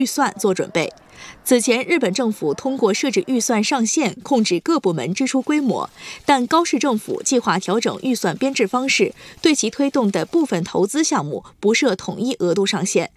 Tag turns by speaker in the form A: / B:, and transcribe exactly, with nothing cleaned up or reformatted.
A: 预算做准备。此前，日本政府通过设置预算上限，控制各部门支出规模，但高市政府计划调整预算编制方式，对其推动的部分投资项目不设统一额度上限。